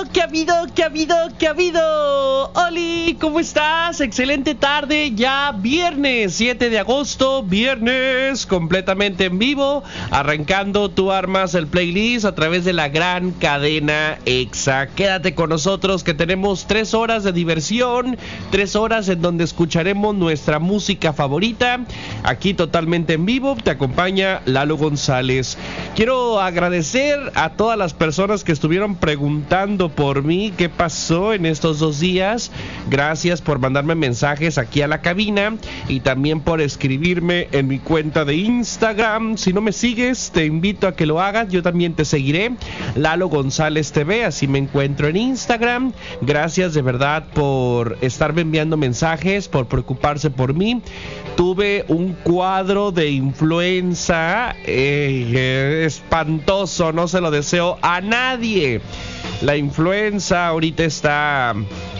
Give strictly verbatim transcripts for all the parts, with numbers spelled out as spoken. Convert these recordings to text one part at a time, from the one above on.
¿Qué ha habido? ¿Qué ha habido? ¿Qué ha habido? Oli, ¿cómo estás? Excelente tarde, ya viernes siete de agosto, viernes completamente en vivo, arrancando Tú Armas el Playlist a través de la gran cadena Exa. Quédate con nosotros que tenemos tres horas de diversión, tres horas en donde escucharemos nuestra música favorita, aquí totalmente en vivo. Te acompaña Lalo González. Quiero agradecer a todas las personas que estuvieron preguntando por mí qué pasó en estos dos días. Gracias por mandarme mensajes aquí a la cabina y también por escribirme en mi cuenta de Instagram. Si no me sigues, te invito a que lo hagas. Yo también te seguiré, Lalo González T V, así me encuentro en Instagram. Gracias de verdad por estarme enviando mensajes, por preocuparse por mí. Tuve un cuadro de influenza eh, eh, espantoso, no se lo deseo a nadie. La influenza ahorita está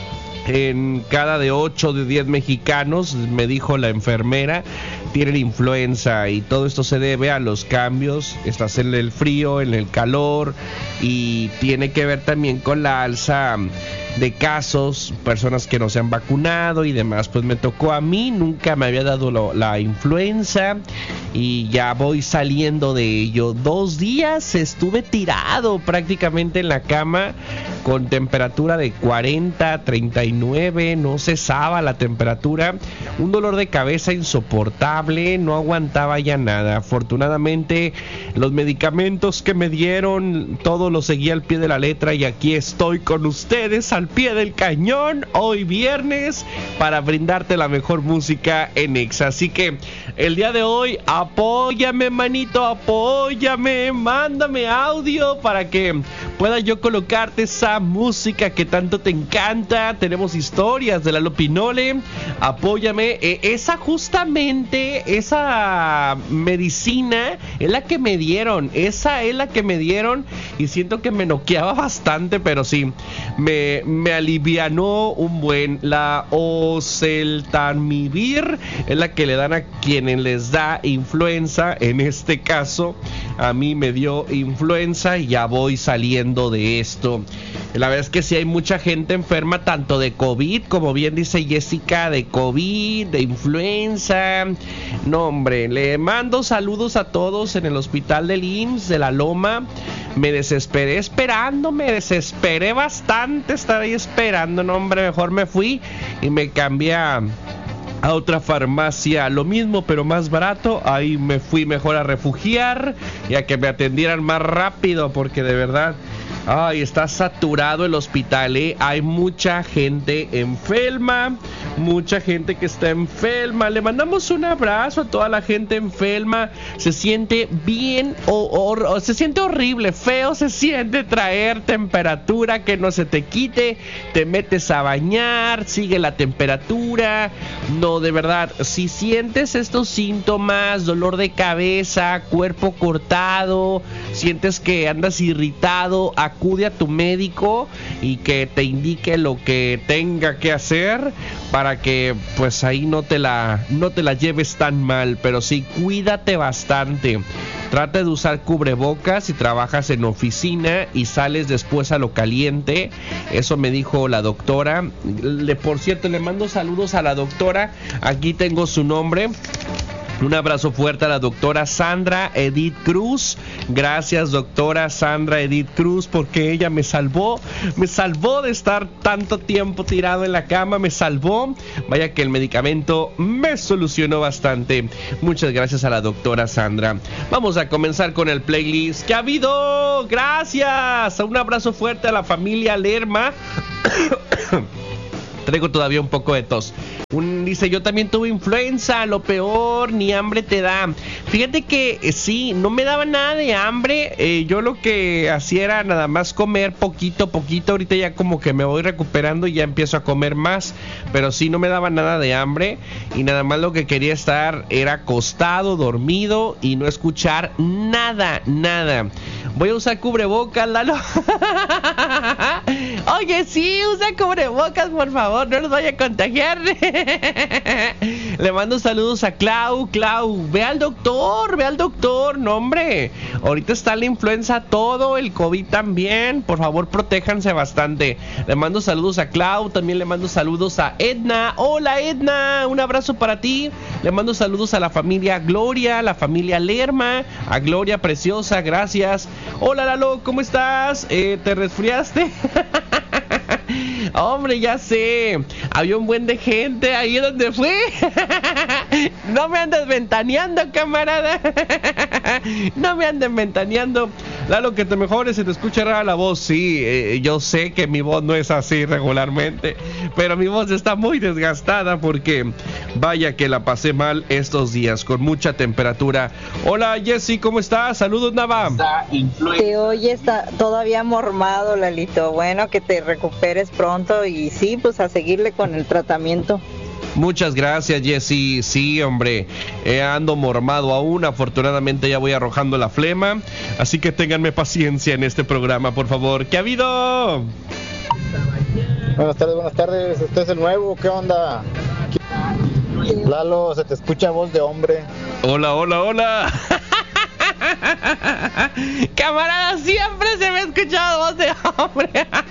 en cada de ocho de diez mexicanos, me dijo la enfermera, tienen influenza, y todo esto se debe a los cambios. Estás en el frío, en el calor, y tiene que ver también con la alza de casos, personas que no se han vacunado y demás. Pues me tocó a mí, nunca me había dado lo, la influenza y ya voy saliendo de ello. Dos días estuve tirado prácticamente en la cama con temperatura de cuarenta, treinta y nueve, no cesaba la temperatura, un dolor de cabeza insoportable, no aguantaba ya nada. Afortunadamente los medicamentos que me dieron, todo lo seguí al pie de la letra, y aquí estoy con ustedes al pie del cañón hoy viernes para brindarte la mejor música en Exa. Así que el día de hoy apóyame, manito, apóyame, mándame audio para que pueda yo colocarte esa música que tanto te encanta. Tenemos historias de Lalo Pinole, apóyame. Eh, esa justamente, esa medicina es la que me dieron, esa es la que me dieron y siento que me noqueaba bastante, pero sí, me, me alivianó un buen. La oseltamivir es la que le dan a quienes les da influenza. En este caso a mí me dio influenza y ya voy saliendo de esto. La verdad es que sí hay mucha gente enferma, tanto de COVID, como bien dice Jessica, de COVID, de influenza. No, hombre, le mando saludos a todos en el hospital del I M S S de La Loma. Me desesperé esperando, me desesperé bastante estar ahí esperando. No, hombre, mejor me fui y me cambié a, a otra farmacia, lo mismo pero más barato. Ahí me fui mejor a refugiar y a que me atendieran más rápido, porque de verdad, ay, está saturado el hospital, ¿eh? Hay mucha gente enferma, mucha gente que está enferma. Le mandamos un abrazo a toda la gente enferma. Se siente bien, o, o, o se siente horrible, feo se siente traer temperatura que no se te quite. Te metes a bañar, sigue la temperatura. No, de verdad, si sientes estos síntomas, dolor de cabeza, cuerpo cortado, sientes que andas irritado, acude a tu médico y que te indique lo que tenga que hacer para que pues ahí no te la no te la lleves tan mal. Pero sí, cuídate bastante. Trata de usar cubrebocas si trabajas en oficina y sales después a lo caliente. Eso me dijo la doctora. Le, por cierto, le mando saludos a la doctora. Aquí tengo su nombre. Un abrazo fuerte a la doctora Sandra Edith Cruz. Gracias, doctora Sandra Edith Cruz, porque ella me salvó, me salvó de estar tanto tiempo tirado en la cama, me salvó. Vaya que el medicamento me solucionó bastante. Muchas gracias a la doctora Sandra. Vamos a comenzar con el playlist. ¿Qué ha habido? Gracias. Un abrazo fuerte a la familia Lerma. Traigo todavía un poco de tos. Un, dice, yo también tuve influenza, lo peor, ni hambre te da. Fíjate que eh, sí, no me daba nada de hambre. eh, Yo lo que hacía era nada más comer poquito, poquito. Ahorita ya como que me voy recuperando y ya empiezo a comer más. Pero sí, no me daba nada de hambre. Y nada más lo que quería estar era acostado, dormido y no escuchar nada, nada. Voy a usar cubrebocas, Lalo. Oye, sí, usa cubrebocas, por favor, no nos vaya a contagiar. Le mando saludos a Clau. Clau, ve al doctor, ve al doctor. No, hombre, ahorita está la influenza todo, el COVID también. Por favor, protéjanse bastante. Le mando saludos a Clau, también le mando saludos a Edna. Hola, Edna, un abrazo para ti. Le mando saludos a la familia Gloria, la familia Lerma, a Gloria preciosa, gracias. Hola, Lalo, ¿cómo estás? Eh, ¿Te resfriaste? Hombre, ya sé, había un buen de gente ahí donde fui. No me andes ventaneando, camarada. No me anden ventaneando. Lalo, que te mejores, se te escucha rara la voz. Sí, eh, yo sé que mi voz no es así regularmente, pero mi voz está muy desgastada porque vaya que la pasé mal estos días con mucha temperatura. Hola, Jessy, ¿cómo estás? Saludos, Nava. Te oye, está todavía mormado, Lalito. Bueno, que te recuperes pronto y sí, pues a seguirle con el tratamiento. Muchas gracias, Jessy. Sí, hombre, eh, ando mormado aún. Afortunadamente ya voy arrojando la flema. Así que ténganme paciencia en este programa, por favor. ¿Qué ha habido? Buenas tardes, buenas tardes. Este es el nuevo. ¿Qué onda? Lalo, se te escucha voz de hombre. Hola, hola, hola. Camarada, siempre se me ha escuchado voz de hombre.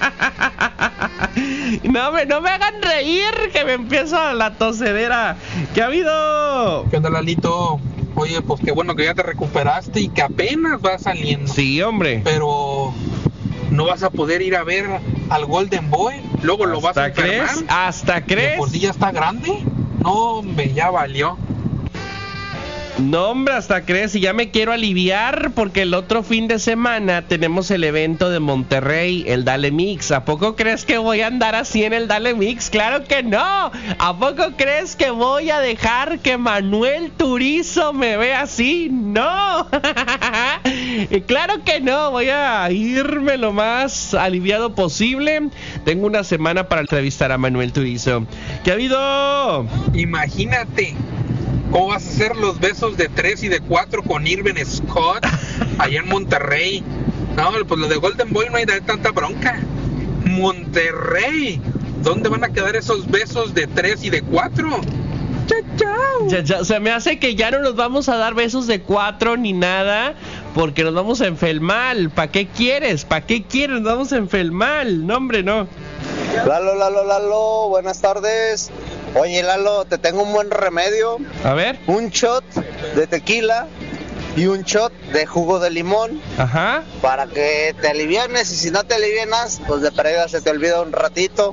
No me, no me hagan reír, que me empiezo a la tosedera. ¿Qué ha habido? ¿Qué onda, Lalito? Oye, pues qué bueno que ya te recuperaste y que apenas vas saliendo. Sí, hombre. Pero no vas a poder ir a ver al Golden Boy. Luego lo vas a enfermar. ¿Crees? ¿Hasta crees? ¿Por si ya está grande? No, hombre, ya valió. No, hombre, hasta crees, y ya me quiero aliviar porque el otro fin de semana tenemos el evento de Monterrey, el Dale Mix. ¿A poco crees que voy a andar así en el Dale Mix? ¡Claro que no! ¿A poco crees que voy a dejar que Manuel Turizo me vea así? ¡No! ¡Claro que no! Voy a irme lo más aliviado posible. Tengo una semana para entrevistar a Manuel Turizo. ¿Qué ha habido? Imagínate ¿cómo vas a hacer los besos de tres y de cuatro con Irving Scott allá en Monterrey? No, pues lo de Golden Boy no hay tanta bronca. Monterrey, ¿dónde van a quedar esos besos de tres y de cuatro? Chao, chao. Ya, ya, o sea, me hace que ya no nos vamos a dar besos de cuatro ni nada, porque nos vamos a enfermar. ¿Para qué quieres? ¿Para qué quieres? Nos vamos a enfermar. No, hombre, no. Lalo, Lalo, Lalo, buenas tardes. Oye, Lalo, te tengo un buen remedio. A ver. Un shot de tequila y un shot de jugo de limón. Ajá. Para que te alivianes, y si no te alivianas, pues de pérdida se te olvida un ratito.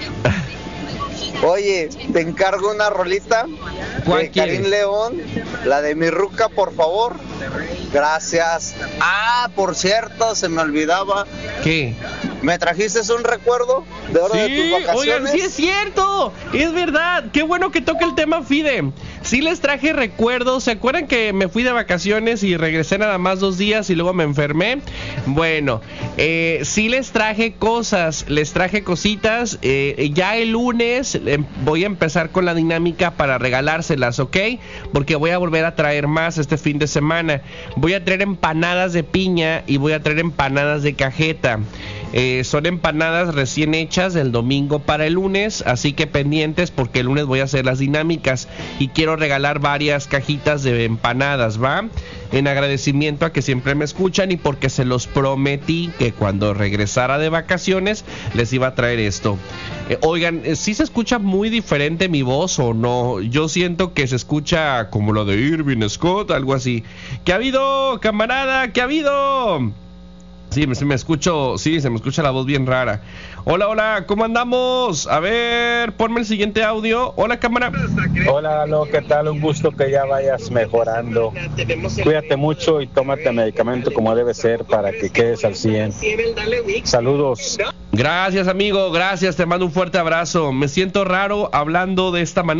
Oye, te encargo una rolita de Karim León, la de Mi Ruca, por favor. Gracias. Ah, por cierto, se me olvidaba. ¿Qué? ¿Me trajiste un recuerdo de hora sí, de tus vacaciones? Oigan, sí es cierto, es verdad. Qué bueno que toque el tema Fide. Sí les traje recuerdos. ¿Se acuerdan que me fui de vacaciones y regresé nada más dos días y luego me enfermé? Bueno, eh, sí les traje cosas, les traje cositas. Eh, ya el lunes eh, voy a empezar con la dinámica para regalárselas, ¿ok? Porque voy a volver a traer más este fin de semana. Voy a traer empanadas de piña y voy a traer empanadas de cajeta. Eh, son empanadas recién hechas del domingo para el lunes, así que pendientes porque el lunes voy a hacer las dinámicas y quiero regalar varias cajitas de empanadas, ¿va? En agradecimiento a que siempre me escuchan y porque se los prometí que cuando regresara de vacaciones les iba a traer esto. Eh, oigan, ¿sí se escucha muy diferente mi voz o no? Yo siento que se escucha como la de Irving Scott, algo así. ¿Qué ha habido, camarada? ¿Qué ha habido? Sí, me, me escucho, sí, se me escucha la voz bien rara. Hola, hola, ¿cómo andamos? A ver, ponme el siguiente audio. Hola, cámara. Hola, Lalo, ¿qué tal? Un gusto que ya vayas mejorando. Cuídate mucho y tómate medicamento como debe ser para que quedes al cien. Saludos. Gracias, amigo, gracias, te mando un fuerte abrazo. Me siento raro hablando de esta manera.